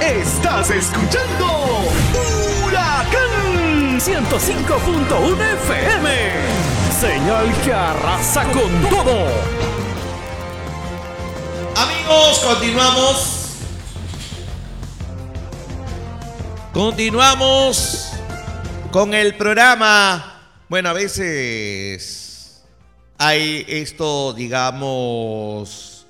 Estás escuchando Huracán 105.1 FM. Señal que arrasa con todo. Amigos, continuamos con el programa. Bueno, a veces hay esto, digamos,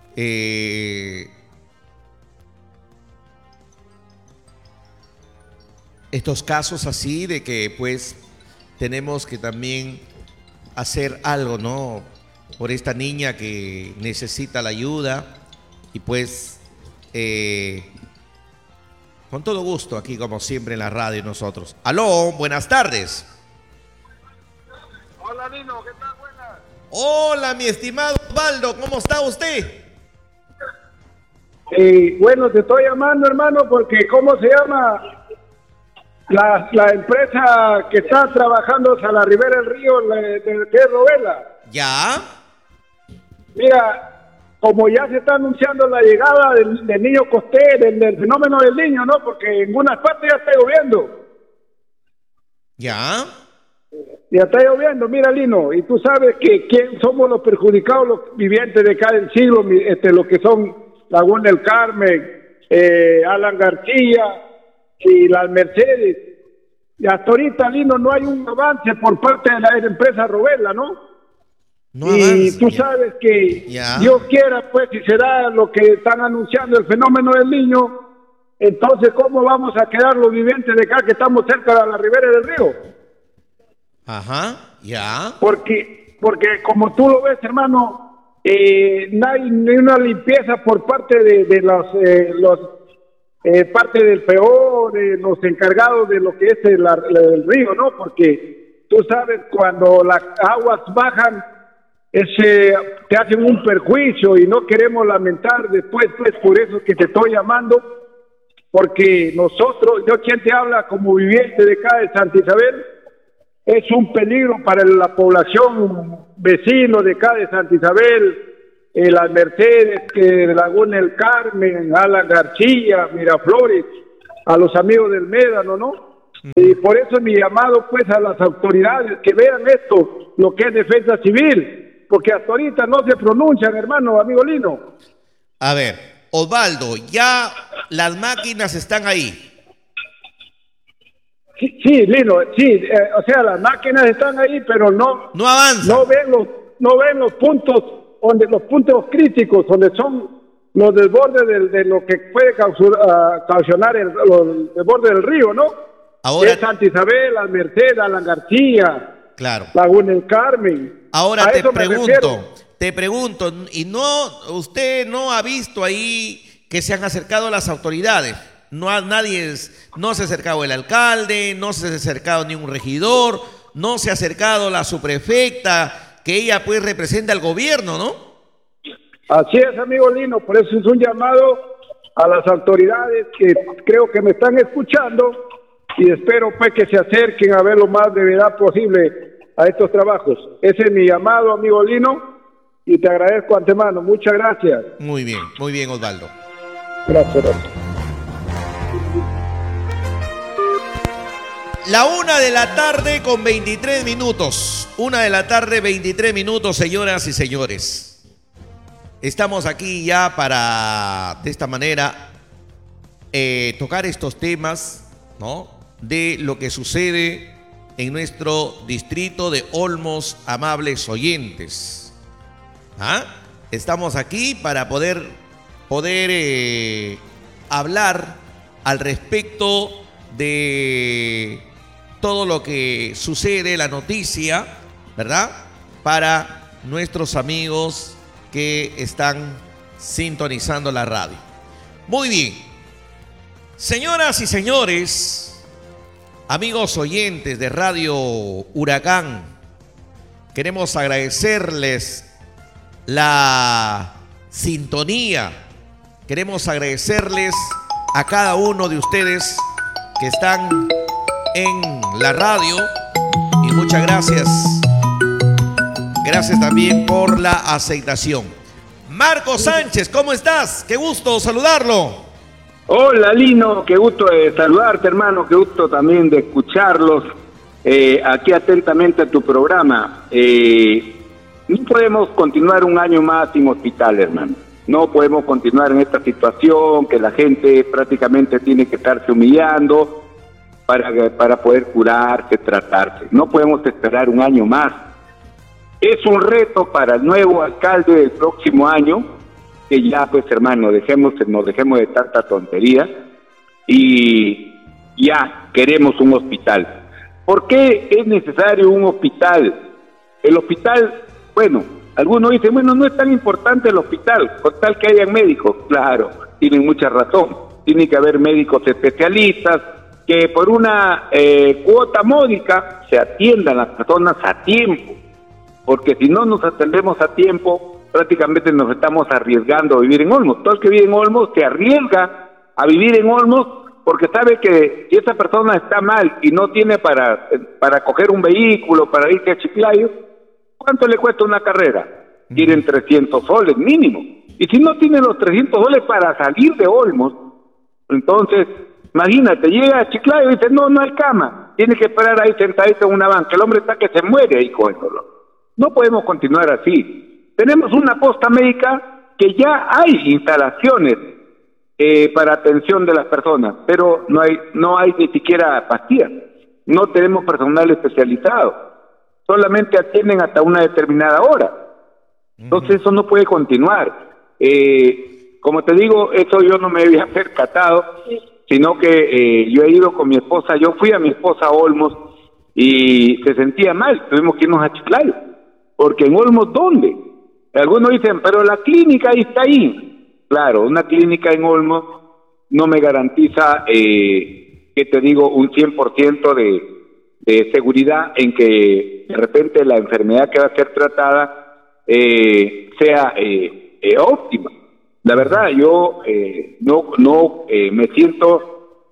estos casos así de que pues tenemos que también hacer algo, ¿no? Por esta niña que necesita la ayuda y pues con todo gusto aquí como siempre en la radio nosotros. Aló, buenas tardes. Hola Nino, ¿qué tal? Buenas. Hola mi estimado Osvaldo, ¿cómo está usted? Bueno, te estoy llamando hermano porque ¿cómo se llama? La empresa que está trabajando a la ribera del río, que es Rovela. ¿Ya? Mira, como ya se está anunciando la llegada del niño Costé, del fenómeno del niño, ¿no? Porque en unas partes ya está lloviendo. ¿Ya? Ya está lloviendo, mira Lino, y tú sabes que quién somos los perjudicados, los vivientes de cada siglo, lo que son Laguna del Carmen, Alan García y las Mercedes. Y hasta ahorita, Lino, no hay un avance por parte de la empresa Rovela, ¿no? No y avanza, tú ya. sabes que Ya. Dios quiera, pues, si será lo que están anunciando el fenómeno del niño, entonces, ¿cómo vamos a quedar los vivientes de acá que estamos cerca de la ribera del río? Ajá, ya. Porque como tú lo ves, hermano, no hay ni una limpieza por parte de los parte del peor, los encargados de lo que es el río, ¿no? Porque tú sabes, cuando las aguas bajan, te hacen un perjuicio y no queremos lamentar después, pues por eso que te estoy llamando, porque nosotros, yo quien te habla como viviente de acá de Santa Isabel, es un peligro para la población vecino de acá de Santa Isabel, las Mercedes, Laguna del Carmen, Alan García, Miraflores, a los amigos del Médano, ¿no? Y por eso mi llamado pues a las autoridades que vean esto, lo que es defensa civil, porque hasta ahorita no se pronuncian, hermano, amigo Lino. A ver, Osvaldo, ya las máquinas están ahí. Sí, Lino, sí, o sea, las máquinas están ahí, pero no avanzan. No ven los puntos críticos, donde son los desbordes de lo que puede causar el desborde del río, ¿no? Ahora es Santa Isabel, las Mercedes, Alan García, claro. Laguna del Carmen. Ahora te pregunto, ¿y usted no ha visto ahí que se han acercado las autoridades? No se ha acercado el alcalde, no se ha acercado ni un regidor, no se ha acercado la subprefecta, que ella pues representa al gobierno, ¿no? Así es, amigo Lino, por eso es un llamado a las autoridades que creo que me están escuchando y espero pues que se acerquen a ver lo más de verdad posible a estos trabajos. Ese es mi llamado, amigo Lino, y te agradezco antemano. Muchas gracias. Muy bien, Osvaldo. Gracias. La 1:00 con 23 minutos. 1:00, 23 minutos, señoras y señores. Estamos aquí ya para, de esta manera, tocar estos temas, ¿no? De lo que sucede en nuestro distrito de Olmos, amables oyentes. Estamos aquí para poder hablar al respecto de todo lo que sucede, la noticia, ¿verdad? Para nuestros amigos que están sintonizando la radio. Muy bien. Señoras y señores, amigos oyentes de Radio Huracán, queremos agradecerles la sintonía. Queremos agradecerles a cada uno de ustedes que están en la radio y muchas gracias. Gracias también por la aceptación. Marco Sánchez, ¿cómo estás? Qué gusto saludarlo. Hola Lino, qué gusto de saludarte hermano, qué gusto también de escucharlos aquí atentamente a tu programa. No podemos continuar un año más sin hospital, hermano. No podemos continuar en esta situación que la gente prácticamente tiene que estarse humillando para poder curarse, tratarse. No podemos esperar un año más. Es un reto para el nuevo alcalde del próximo año, que ya pues hermano, nos dejemos de tanta tontería y ya queremos un hospital. ¿Por qué es necesario un hospital? El hospital, bueno, algunos dicen, bueno, no es tan importante el hospital, con tal que hayan médicos. Claro, tienen mucha razón. Tiene que haber médicos especialistas que por una cuota módica se atiendan las personas a tiempo. Porque si no nos atendemos a tiempo, prácticamente nos estamos arriesgando a vivir en Olmos. Todo el que vive en Olmos se arriesga a vivir en Olmos porque sabe que si esa persona está mal y no tiene para coger un vehículo, para irse a Chiclayo, ¿cuánto le cuesta una carrera? Tienen 300 soles mínimo. Y si no tienen los 300 soles para salir de Olmos, entonces, imagínate, llega a Chiclayo y dice, no hay cama. Tiene que esperar ahí sentadito en una banca. El hombre está que se muere ahí con el dolor. No podemos continuar así. Tenemos una posta médica que ya hay instalaciones para atención de las personas, pero no hay ni siquiera pastillas. No tenemos personal especializado. Solamente atienden hasta una determinada hora. Entonces eso no puede continuar. Como te digo, eso yo no me había percatado, sino que yo he ido con mi esposa, yo fui a mi esposa a Olmos y se sentía mal, tuvimos que irnos a Chiclayo. Porque en Olmos, ¿dónde? Algunos dicen, pero la clínica ahí está ahí. Claro, una clínica en Olmos no me garantiza, que te digo, un 100% de seguridad en que de repente la enfermedad que va a ser tratada sea óptima. La verdad, yo no me siento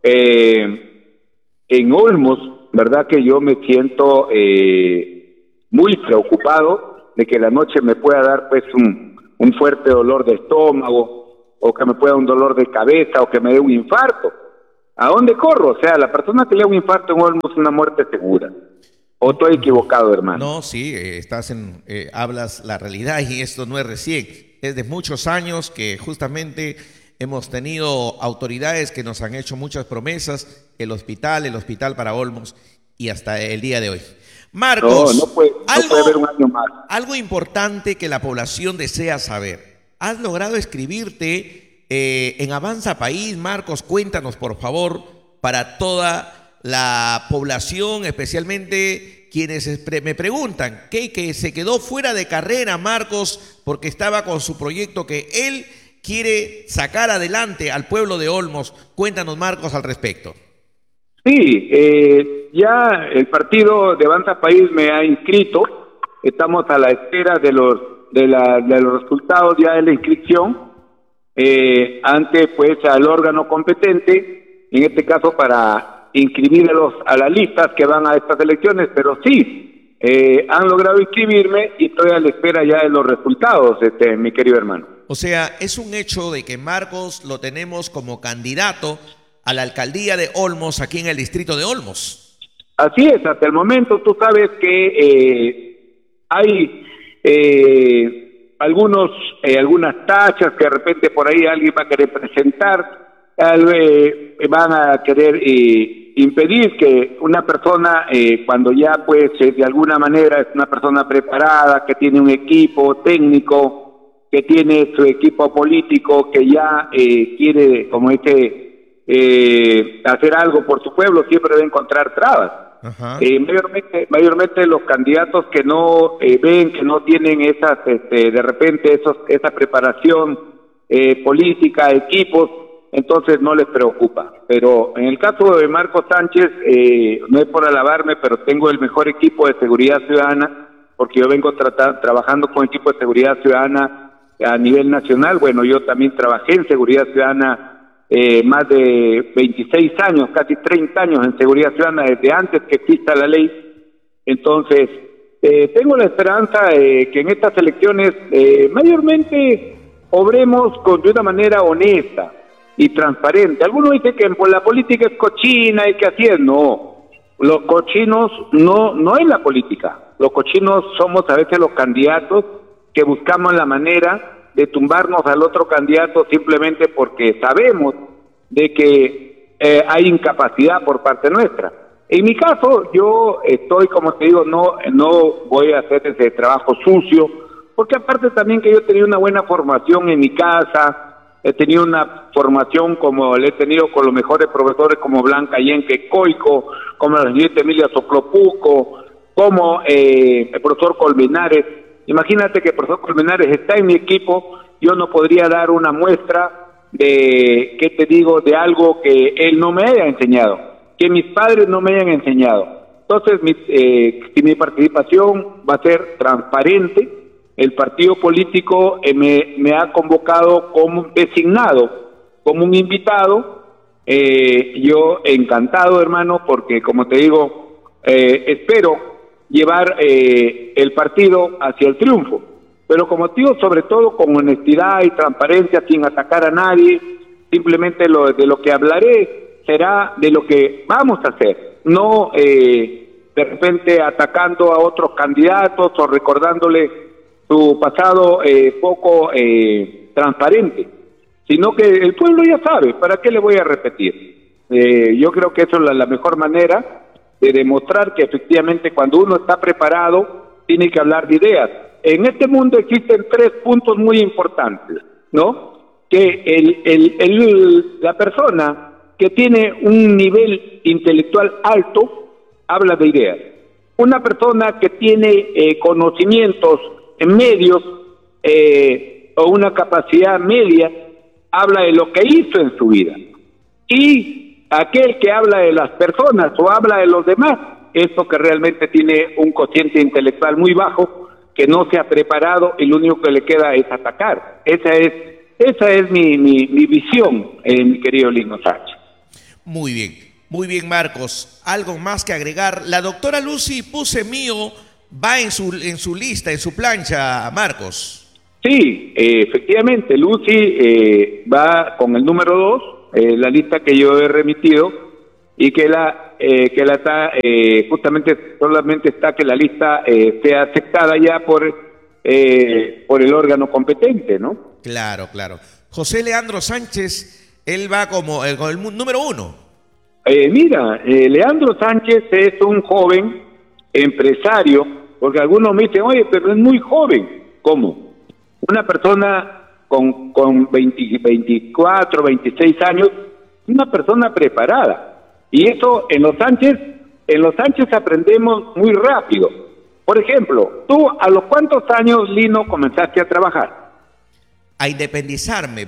en Olmos, verdad que yo me siento muy preocupado de que la noche me pueda dar pues un fuerte dolor de estómago, o que me pueda un dolor de cabeza, o que me dé un infarto. ¿A dónde corro? O sea, la persona que le da un infarto en Olmos es una muerte segura. ¿O estoy equivocado, hermano? No, sí, hablas la realidad y esto no es recién. Es de muchos años que justamente hemos tenido autoridades que nos han hecho muchas promesas, el hospital para Olmos, y hasta el día de hoy. Marcos, no puede haber un año más. Algo importante que la población desea saber. ¿Has logrado escribirte en Avanza País? Marcos, cuéntanos por favor, para toda la población, especialmente quienes me preguntan que se quedó fuera de carrera Marcos porque estaba con su proyecto que él quiere sacar adelante al pueblo de Olmos. Cuéntanos, Marcos, al respecto. Sí, ya el partido de Avanza País me ha inscrito. Estamos a la espera de los resultados ya de la inscripción ante pues al órgano competente, en este caso para inscribir a las listas que van a estas elecciones, pero sí, han logrado inscribirme y estoy a la espera ya de los resultados, mi querido hermano. O sea, es un hecho de que Marcos lo tenemos como candidato a la alcaldía de Olmos, aquí en el distrito de Olmos. Así es, hasta el momento tú sabes que hay algunas tachas que de repente por ahí alguien va a querer presentar, van a querer impedir que una persona, cuando ya pues de alguna manera es una persona preparada, que tiene un equipo técnico, que tiene su equipo político, que ya quiere como hacer algo por su pueblo, siempre debe encontrar trabas. Mayormente los candidatos que no ven, que no tienen esas, de repente esa preparación política, equipos, entonces no les preocupa. Pero en el caso de Marcos Sánchez, no es por alabarme, pero tengo el mejor equipo de seguridad ciudadana, porque yo vengo trabajando con equipo de seguridad ciudadana a nivel nacional. Bueno, yo también trabajé en seguridad ciudadana más de 26 años, casi 30 años en seguridad ciudadana, desde antes que exista la ley. Entonces, tengo la esperanza que en estas elecciones mayormente obremos de una manera honesta, y transparente. Algunos dicen que la política es cochina y que así es. No, los cochinos no es la política. Los cochinos somos a veces los candidatos que buscamos la manera de tumbarnos al otro candidato simplemente porque sabemos de que hay incapacidad por parte nuestra. En mi caso, yo estoy, como te digo, no voy a hacer ese trabajo sucio, porque aparte también que yo he tenido una buena formación en mi casa, he tenido una formación como la he tenido con los mejores profesores como Blanca Yenque Coico, como la señorita Emilia Soclopuco, como el profesor Colmenares. Imagínate que el profesor Colmenares está en mi equipo, yo no podría dar una muestra de, ¿qué te digo?, de algo que él no me haya enseñado, que mis padres no me hayan enseñado. Entonces, mi participación va a ser transparente. El partido político me ha convocado como designado, como un invitado. Yo encantado, hermano, porque como te digo, espero llevar el partido hacia el triunfo. Pero como te digo, sobre todo con honestidad y transparencia, sin atacar a nadie, simplemente de lo que hablaré será de lo que vamos a hacer, no de repente atacando a otros candidatos o recordándole su pasado poco transparente, sino que el pueblo ya sabe, ¿para qué le voy a repetir? Yo creo que eso es la mejor manera de demostrar que efectivamente cuando uno está preparado tiene que hablar de ideas. En este mundo existen 3 puntos muy importantes, ¿no? Que la persona que tiene un nivel intelectual alto habla de ideas. Una persona que tiene conocimientos en medios o una capacidad media habla de lo que hizo en su vida. Y aquel que habla de las personas o habla de los demás, eso que realmente tiene un cociente intelectual muy bajo, que no se ha preparado y lo único que le queda es atacar. Esa es mi visión, mi querido Lino Sánchez. Muy bien, Marcos. ¿Algo más que agregar? La doctora Lucy Puse Mío va en su lista, en su plancha, Marcos. Sí, efectivamente, Lucy va con el número 2, la lista que yo he remitido, y que la está, justamente solamente está que la lista sea aceptada ya por el órgano competente, ¿no? Claro. José Leandro Sánchez, él va con el número 1. Mira, Leandro Sánchez es un joven empresario, porque algunos me dicen, oye, pero es muy joven. ¿Cómo? Una persona con 24, 26 años, una persona preparada. Y eso en los Sánchez aprendemos muy rápido. Por ejemplo, ¿tú a los cuántos años, Lino, comenzaste a trabajar? A independizarme,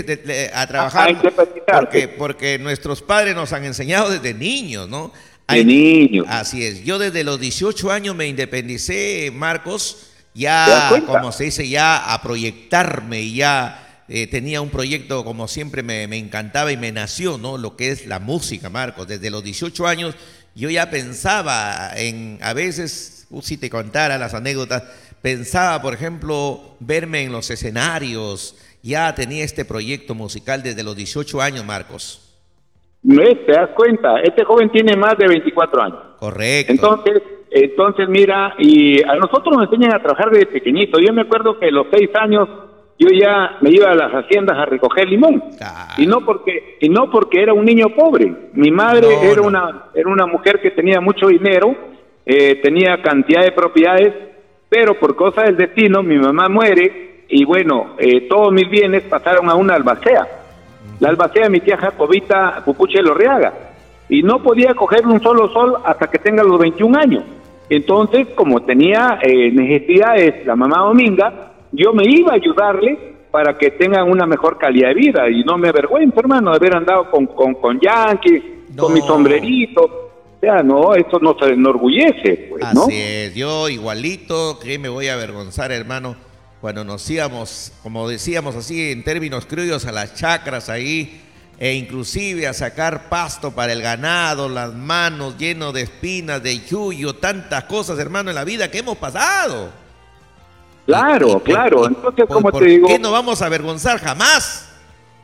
a trabajar, porque nuestros padres nos han enseñado desde niños, ¿no? De niños. Así es, yo desde los 18 años me independicé, Marcos, ya, como se dice, ya a proyectarme, y ya tenía un proyecto, como siempre me encantaba y me nació, ¿no? Lo que es la música, Marcos. Desde los 18 años yo ya pensaba a veces, si te contara las anécdotas, pensaba, por ejemplo, verme en los escenarios. Ya tenía este proyecto musical desde los 18 años, Marcos. ¿Te das cuenta? Este joven tiene más de 24 años. Correcto. Entonces mira, y a nosotros nos enseñan a trabajar desde pequeñito. Yo me acuerdo que a los 6 años yo ya me iba a las haciendas a recoger limón. Claro. Y no porque era un niño pobre. Mi madre era una mujer que tenía mucho dinero, tenía cantidad de propiedades, pero por cosas del destino mi mamá muere y bueno, todos mis bienes pasaron a una albacea. La albacea de mi tía Jacobita Pupuche Lorriaga. Y no podía coger un solo sol hasta que tenga los 21 años. Entonces, como tenía necesidades la mamá Dominga, yo me iba a ayudarle para que tengan una mejor calidad de vida. Y no me avergüenzo, hermano, de haber andado con yanquis, con mi sombrerito. O sea, no, eso no se enorgullece, pues, ¿no? Así es, yo igualito, que me voy a avergonzar, hermano, cuando nos íbamos, como decíamos así, en términos criollos, a las chacras ahí, e inclusive a sacar pasto para el ganado, las manos llenas de espinas, de yuyo, tantas cosas, hermano, en la vida que hemos pasado. Claro. Entonces, como te digo, ¿por qué no vamos a avergonzar jamás?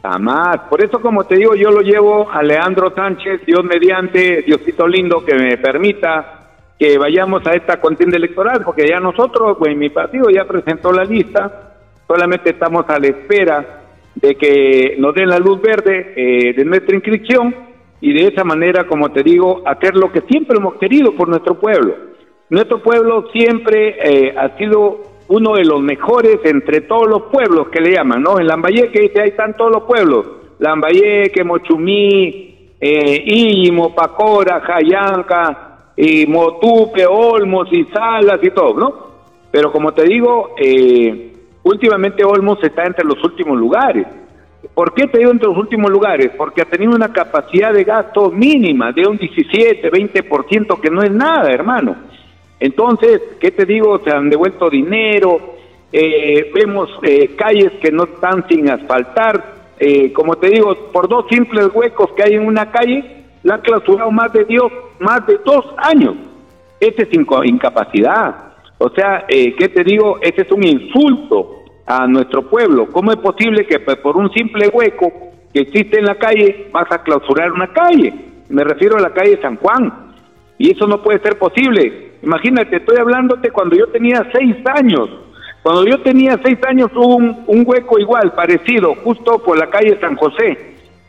Jamás. Por eso, como te digo, yo lo llevo a Leandro Sánchez, Dios mediante, Diosito lindo, que me permita que vayamos a esta contienda electoral, porque ya nosotros, pues mi partido ya presentó la lista, solamente estamos a la espera de que nos den la luz verde de nuestra inscripción, y de esa manera, como te digo, hacer lo que siempre hemos querido por nuestro pueblo. Nuestro pueblo siempre ha sido uno de los mejores entre todos los pueblos que le llaman, ¿no? En Lambayeque dice, ahí están todos los pueblos, Lambayeque, Mochumí, Íñimo, Pacora, Jayanca, Motupe, Olmos y Salas y todo, ¿no? Pero como te digo, últimamente Olmos está entre los últimos lugares. ¿Por qué te digo entre los últimos lugares? Porque ha tenido una capacidad de gasto mínima de un 17, 20%, que no es nada, hermano. Entonces, ¿qué te digo? Se han devuelto dinero, vemos calles que no están sin asfaltar. Como te digo, por 2 simples huecos que hay en una calle, la han clausurado más de 2 años. Esa es incapacidad. O sea, ¿qué te digo? Ese es un insulto a nuestro pueblo. ¿Cómo es posible que por un simple hueco que existe en la calle vas a clausurar una calle? Me refiero a la calle San Juan. Y eso no puede ser posible. Imagínate, estoy hablándote cuando yo tenía 6 años. Cuando yo tenía 6 años hubo un hueco igual, parecido, justo por la calle San José.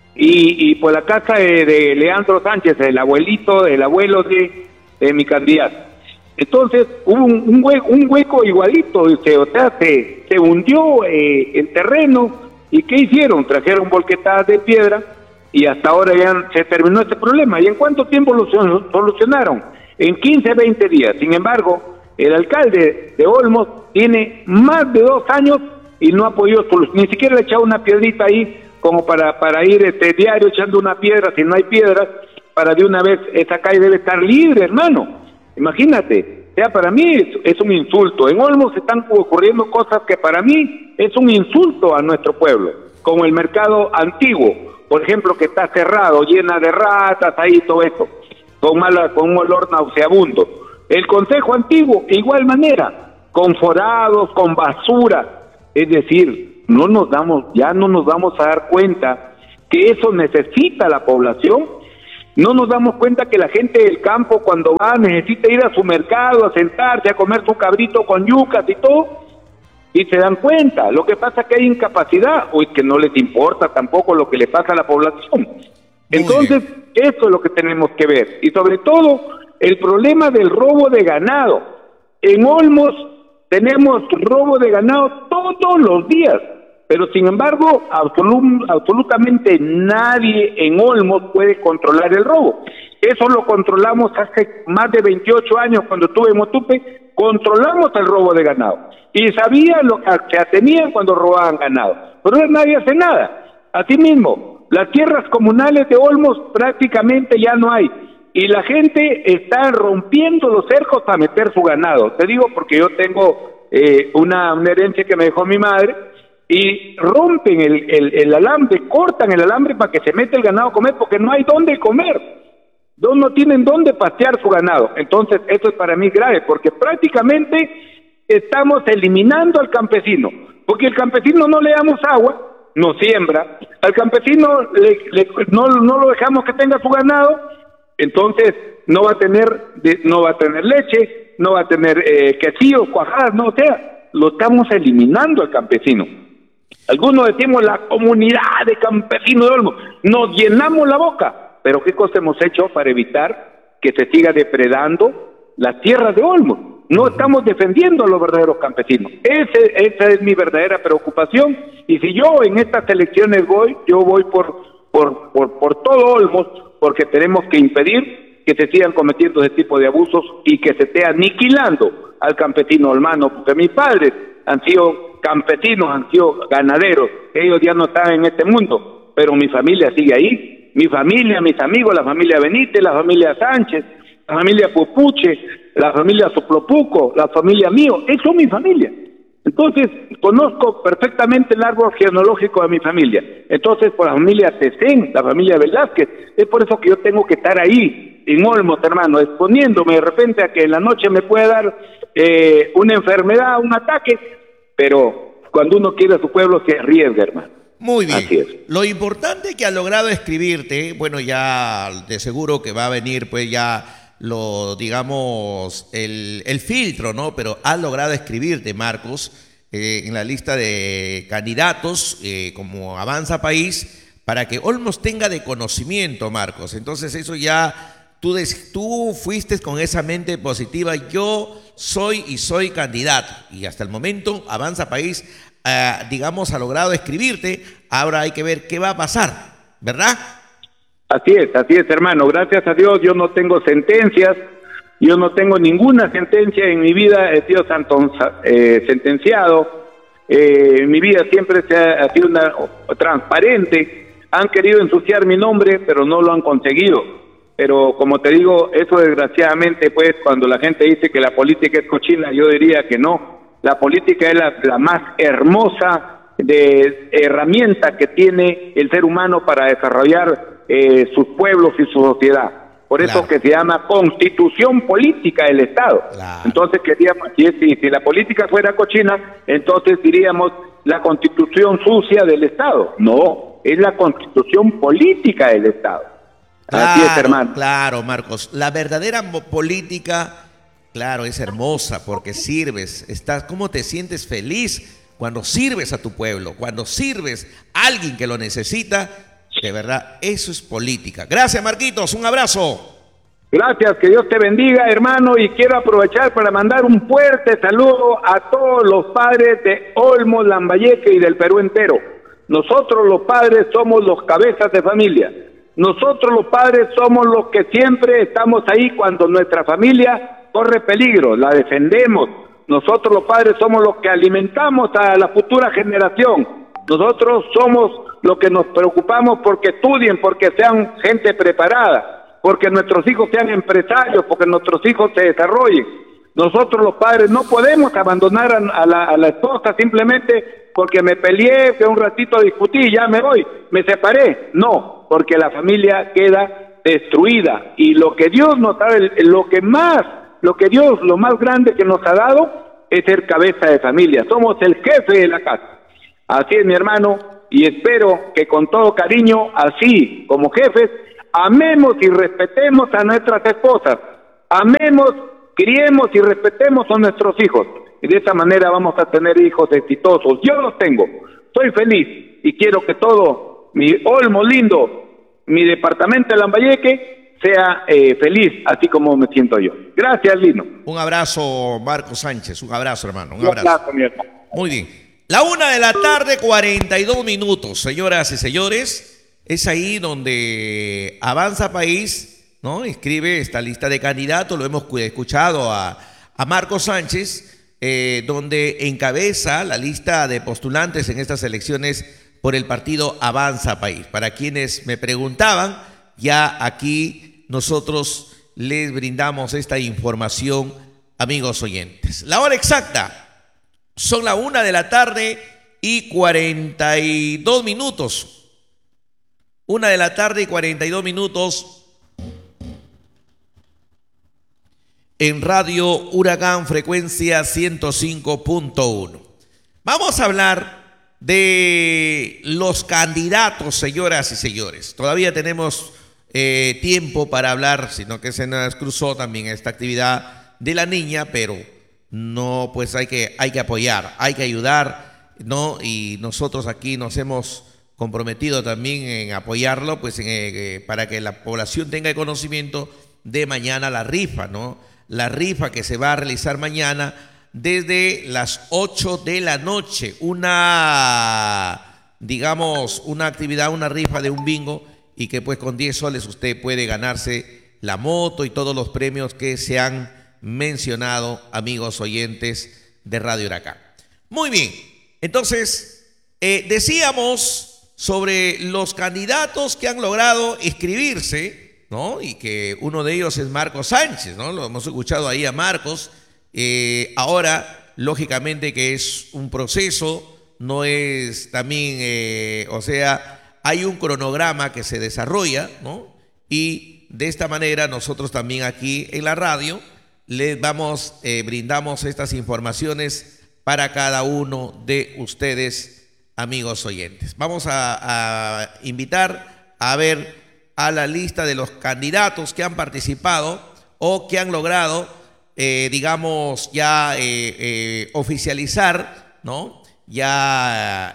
Y por la casa de Leandro Sánchez, el abuelo de mi candidato. Entonces hubo un hueco igualito, dice, o sea, se hundió el terreno, y ¿qué hicieron? Trajeron volquetadas de piedra, y hasta ahora ya se terminó este problema. ¿Y en cuánto tiempo lo solucionaron? En 15, 20 días. Sin embargo, el alcalde de Olmos tiene más de 2 años y no ha podido solucionar, ni siquiera le ha echado una piedrita ahí, como para ir diario echando una piedra, si no hay piedras, para de una vez esa calle debe estar libre, hermano. Imagínate, o sea, para mí es un insulto. En Olmos están ocurriendo cosas que para mí es un insulto a nuestro pueblo, como el mercado antiguo, por ejemplo, que está cerrado, llena de ratas, ahí todo eso, con un olor nauseabundo. El Consejo Antiguo, igual manera, con forados, con basura. Es decir, no nos vamos a dar cuenta que eso necesita la población. No nos damos cuenta que la gente del campo, cuando va, necesita ir a su mercado, a sentarse, a comer su cabrito con yucas y todo, y se dan cuenta. Lo que pasa es que hay incapacidad, o es que no les importa tampoco lo que le pasa a la población. Entonces, eso es lo que tenemos que ver. Y sobre todo, el problema del robo de ganado. En Olmos tenemos robo de ganado todos los días. Pero sin embargo, absolutamente nadie en Olmos puede controlar el robo. Eso lo controlamos hace más de 28 años cuando estuve en Motupe, controlamos el robo de ganado. Y sabían lo que se atenían cuando robaban ganado. Pero nadie hace nada. Asimismo, las tierras comunales de Olmos prácticamente ya no hay. Y la gente está rompiendo los cercos para meter su ganado. Te digo porque yo tengo una herencia que me dejó mi madre, y rompen el alambre, cortan el alambre para que se meta el ganado a comer, porque no hay dónde comer, no tienen dónde pastear su ganado. Entonces eso es para mí grave, porque prácticamente estamos eliminando al campesino, porque el campesino no le damos agua, no siembra, al campesino no lo dejamos que tenga su ganado, entonces no va a tener leche, no va a tener quesillos, cuajadas, no, o sea, lo estamos eliminando al campesino. Algunos decimos la comunidad de campesinos de Olmos, nos llenamos la boca, pero ¿qué cosa hemos hecho para evitar que se siga depredando las tierras de Olmos? No estamos defendiendo a los verdaderos campesinos. Esa es mi verdadera preocupación, y si yo en estas elecciones yo voy por todo Olmos, porque tenemos que impedir que se sigan cometiendo ese tipo de abusos y que se esté aniquilando al campesino olmano, porque mis padres han sido campesinos, han sido ganaderos, ellos ya no están en este mundo, pero mi familia sigue ahí, mi familia, mis amigos, la familia Benítez, la familia Sánchez, la familia Pupuche, la familia Soplopuco, la familia mío, eso es mi familia. Entonces, conozco perfectamente el árbol genealógico de mi familia. Entonces, por la familia Tecén, la familia Velázquez, es por eso que yo tengo que estar ahí, en Olmos, hermano, exponiéndome de repente a que en la noche me pueda dar una enfermedad, un ataque, pero cuando uno quiere a su pueblo se arriesga, hermano. Muy bien. Así es. Lo importante que ha logrado escribirte, bueno, ya de seguro que va a venir pues ya digamos, el filtro, ¿no? Pero has logrado escribirte, Marcos, en la lista de candidatos como Avanza País, para que Olmos tenga de conocimiento, Marcos. Entonces eso ya, tú fuiste con esa mente positiva, yo soy candidato. Y hasta el momento Avanza País, digamos, ha logrado escribirte. Ahora hay que ver qué va a pasar, ¿verdad? Así es, hermano. Gracias a Dios yo no tengo sentencias, yo no tengo ninguna sentencia en mi vida, he sido sentenciado. Mi vida siempre ha sido transparente. Han querido ensuciar mi nombre, pero no lo han conseguido. Pero como te digo, eso desgraciadamente, pues cuando la gente dice que la política es cochina, yo diría que no. La política es la más hermosa de herramienta que tiene el ser humano para desarrollar sus pueblos y su sociedad. Por eso que se llama constitución política del Estado. Entonces queríamos, si la política fuera cochina, entonces diríamos la constitución sucia del Estado. No, es la constitución política del Estado. Así es, hermano. Claro, Marcos. La verdadera política, claro, es hermosa porque sirves. ¿Cómo te sientes feliz cuando sirves a tu pueblo? Cuando sirves a alguien que lo necesita. De verdad, eso es política. Gracias, Marquitos, un abrazo. Gracias, que Dios te bendiga, hermano, y quiero aprovechar para mandar un fuerte saludo a todos los padres de Olmos, Lambayeque y del Perú entero. Nosotros los padres somos los cabezas de familia. Nosotros los padres somos los que siempre estamos ahí cuando nuestra familia corre peligro, la defendemos. Nosotros los padres somos los que alimentamos a la futura generación. Nosotros somos los que nos preocupamos porque estudien, porque sean gente preparada, porque nuestros hijos sean empresarios, porque nuestros hijos se desarrollen. Nosotros los padres no podemos abandonar a la esposa simplemente porque me peleé, que un ratito discutí y ya me voy, me separé. No, porque la familia queda destruida. Y lo que Dios nos da, lo más grande que nos ha dado es ser cabeza de familia. Somos el jefe de la casa. Así es, mi hermano, y espero que con todo cariño, así como jefes, amemos y respetemos a nuestras esposas, amemos, criemos y respetemos a nuestros hijos, y de esa manera vamos a tener hijos exitosos. Yo los tengo, soy feliz, y quiero que todo mi Olmo lindo, mi departamento de Lambayeque, sea feliz, así como me siento yo. Gracias, Lino. Un abrazo, Marcos Sánchez, un abrazo, hermano, un abrazo. Un abrazo, mi hermano. Muy bien. 1:00 42 señoras y señores, es ahí donde Avanza País, ¿no? Escribe esta lista de candidatos, lo hemos escuchado a Marcos Sánchez, donde encabeza la lista de postulantes en estas elecciones por el partido Avanza País. Para quienes me preguntaban, ya aquí nosotros les brindamos esta información, amigos oyentes. La hora exacta. Son 1:42 1:42 en Radio Huracán, frecuencia 105.1. Vamos a hablar de los candidatos, señoras y señores. Todavía tenemos tiempo para hablar, sino que se nos cruzó también esta actividad de la niña, pero no, pues hay que apoyar, hay que ayudar, ¿no? Y nosotros aquí nos hemos comprometido también en apoyarlo, pues para que la población tenga el conocimiento de mañana la rifa, ¿no? La rifa que se va a realizar mañana desde las 8 de la noche, una actividad, una rifa de un bingo, y que pues con 10 soles usted puede ganarse la moto y todos los premios que se han mencionado, amigos oyentes de Radio Huracán. Muy bien, entonces decíamos sobre los candidatos que han logrado inscribirse, ¿no? Y que uno de ellos es Marcos Sánchez, ¿no? Lo hemos escuchado ahí a Marcos. Ahora, lógicamente que es un proceso, no es también, hay un cronograma que se desarrolla, ¿no? Y de esta manera nosotros también aquí en la radio les brindamos estas informaciones para cada uno de ustedes, amigos oyentes. Vamos a invitar a ver a la lista de los candidatos que han participado o que han logrado, digamos, ya oficializar, ¿no? Ya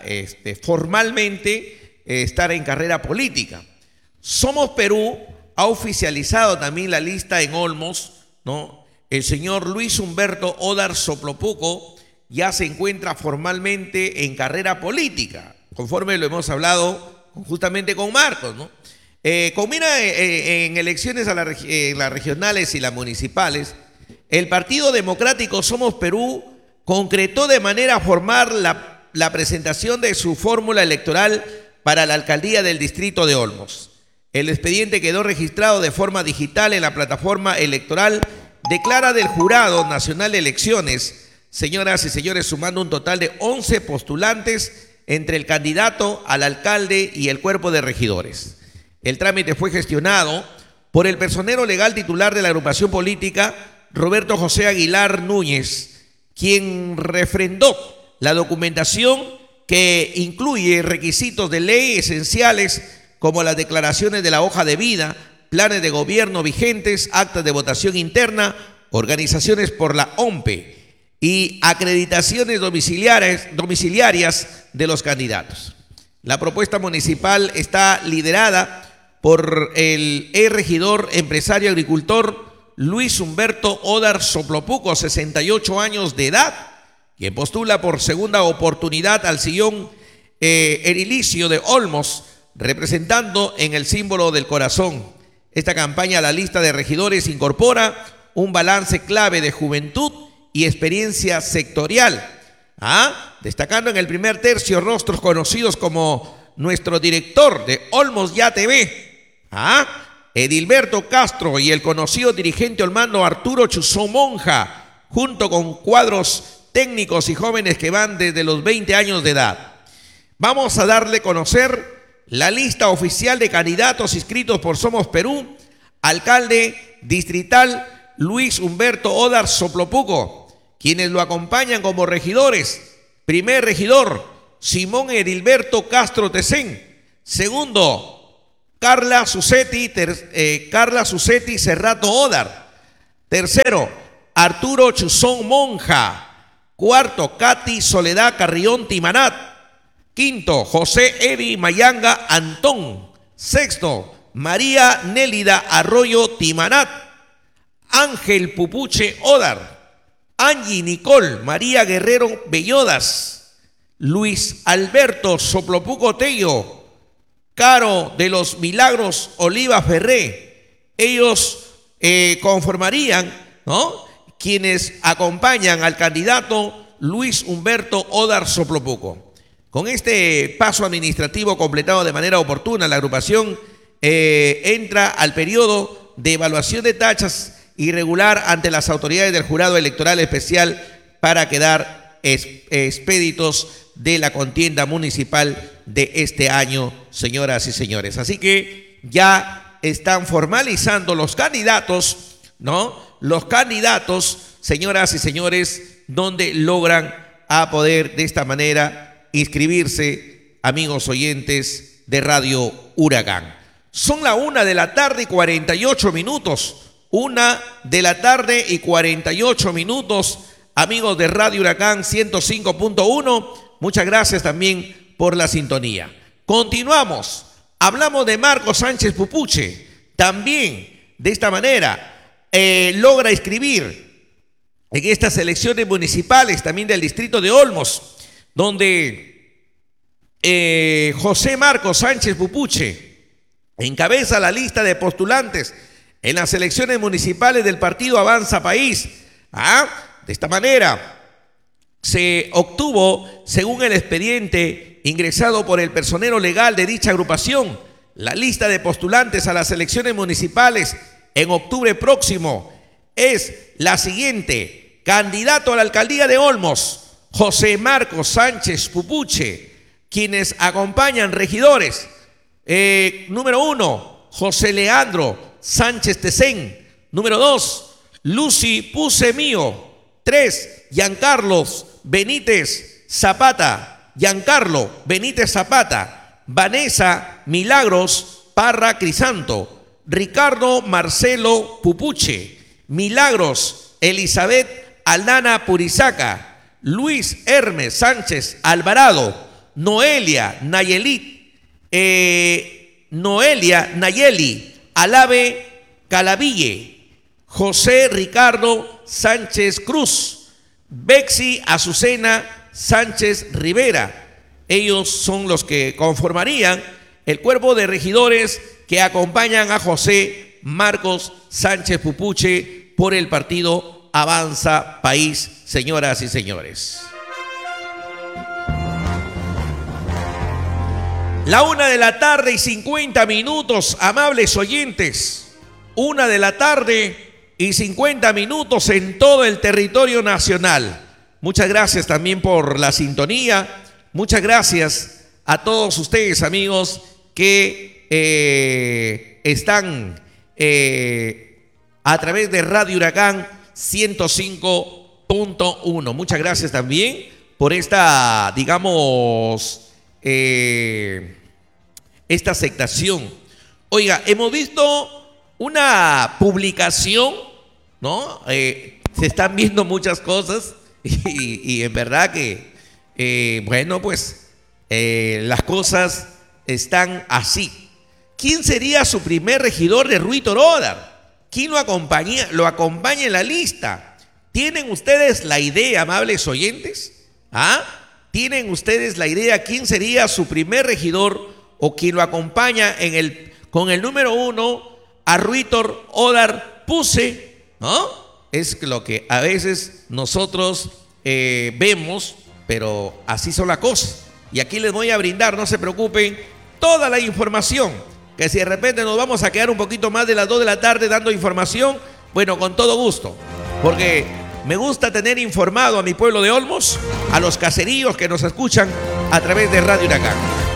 formalmente estar en carrera política. Somos Perú ha oficializado también la lista en Olmos, ¿no? El señor Luis Humberto Odar Soplopuco ya se encuentra formalmente en carrera política, conforme lo hemos hablado justamente con Marcos, ¿no? Combina en elecciones a las regionales y las municipales, el Partido Democrático Somos Perú concretó de manera formal la presentación de su fórmula electoral para la alcaldía del distrito de Olmos. El expediente quedó registrado de forma digital en la plataforma electoral declara del Jurado Nacional de Elecciones, señoras y señores, sumando un total de 11 postulantes entre el candidato al alcalde y el cuerpo de regidores. El trámite fue gestionado por el personero legal titular de la agrupación política, Roberto José Aguilar Núñez, quien refrendó la documentación que incluye requisitos de ley esenciales como las declaraciones de la hoja de vida, planes de gobierno vigentes, actas de votación interna, organizaciones por la OMPE y acreditaciones domiciliarias de los candidatos. La propuesta municipal está liderada por el regidor empresario agricultor Luis Humberto Odar Soplopuco, 68 años de edad, quien postula por segunda oportunidad al sillón edilicio de Olmos, representando en el símbolo del corazón. Esta campaña a la lista de regidores incorpora un balance clave de juventud y experiencia sectorial, destacando en el primer tercio rostros conocidos como nuestro director de Olmos Ya TV, Edilberto Castro, y el conocido dirigente olmano Arturo Chuzón Monja, junto con cuadros técnicos y jóvenes que van desde los 20 años de edad. Vamos a darle a conocer la lista oficial de candidatos inscritos por Somos Perú. Alcalde distrital Luis Humberto Odar Soplopuco, quienes lo acompañan como regidores: primer regidor, Simón Edilberto Castro Tecén; segundo, Carla Susetti Cerrato Odar; tercero, Arturo Chuzón Monja; cuarto, Katy Soledad Carrión Timanat; quinto, José Evi Mayanga Antón; sexto, María Nélida Arroyo Timanat; Ángel Pupuche Odar; Angie Nicole María Guerrero Bellodas; Luis Alberto Soplopuco Tello; Caro de los Milagros Oliva Ferré. Ellos conformarían, ¿no?, quienes acompañan al candidato Luis Humberto Odar Soplopuco. Con este paso administrativo completado de manera oportuna, la agrupación entra al periodo de evaluación de tachas irregular ante las autoridades del Jurado Electoral Especial para quedar expeditos de la contienda municipal de este año, señoras y señores. Así que ya están formalizando los candidatos, ¿no? Los candidatos, señoras y señores, donde logran a poder de esta manera inscribirse, amigos oyentes de Radio Huracán. Son la 1:48 1:48, amigos de Radio Huracán 105.1. Muchas gracias también por la sintonía. Continuamos. Hablamos de Marco Sánchez Pupuche. También de esta manera logra inscribir en estas elecciones municipales también del distrito de Olmos, donde José Marco Sánchez Pupuche encabeza la lista de postulantes en las elecciones municipales del partido Avanza País. De esta manera se obtuvo, según el expediente ingresado por el personero legal de dicha agrupación, la lista de postulantes a las elecciones municipales en octubre próximo. Es la siguiente: candidato a la alcaldía de Olmos, José Marco Sánchez Pupuche, quienes acompañan regidores: número 1, José Leandro Sánchez Tecén; número 2, Lucy Puse Mío; 3, Giancarlos Benítez Zapata; Giancarlo Benítez Zapata, Vanessa Milagros Parra Crisanto, Ricardo Marcelo Pupuche, Milagros Elizabeth Aldana Purizaca, Luis Hermes Sánchez Alvarado, Noelia Nayeli Alave Calaville, José Ricardo Sánchez Cruz, Bexi Azucena Sánchez Rivera. Ellos son los que conformarían el cuerpo de regidores que acompañan a José Marcos Sánchez Pupuche por el partido Avanza País, señoras y señores. La 1:50 p.m, amables oyentes. 1:50 p.m. en todo el territorio nacional. Muchas gracias también por la sintonía. Muchas gracias a todos ustedes, amigos, que están a través de Radio Huracán 105.1. Muchas gracias también por esta, digamos, esta aceptación. Oiga, hemos visto una publicación, ¿no? Se están viendo muchas cosas y en verdad que, bueno, pues las cosas están así. ¿Quién sería su primer regidor de Rui Torodar? ¿Quién lo acompaña en la lista? ¿Tienen ustedes la idea, amables oyentes? ¿Ah? ¿Tienen ustedes la idea quién sería su primer regidor o quien lo acompaña con el número 1 a Rui Torodar Puse? ¿No? Es lo que a veces nosotros vemos, pero así son las cosas. Y aquí les voy a brindar, no se preocupen, toda la información. Que si de repente nos vamos a quedar un poquito más de las 2 de la tarde dando información, bueno, con todo gusto. Porque me gusta tener informado a mi pueblo de Olmos, a los caseríos que nos escuchan a través de Radio Huracán.